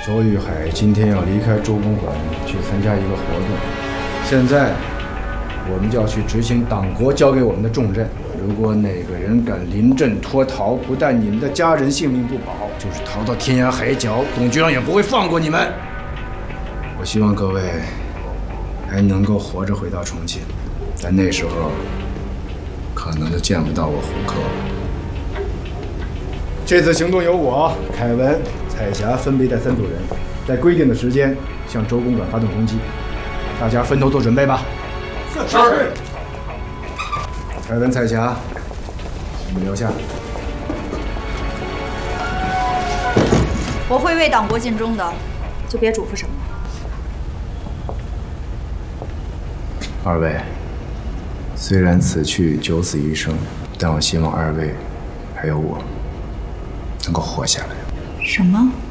周玉海今天要离开周公馆去参加一个活动，现在我们就要去执行党国交给我们的重任。如果哪个人敢临阵脱逃，不但你们的家人性命不保，就是逃到天涯海角，董局长也不会放过你们。我希望各位还能够活着回到重庆，但那时候可能就见不到我胡克了。这次行动由我、凯文、彩霞分别带3组人，在规定的时间向周公馆发动攻击。大家分头做准备吧。是。凯文、彩霞，你们留下。 我会为党国尽忠的，就别嘱咐什么了。 2位，虽然此去九死一生，但我希望2位还有我能够活下来。 什么？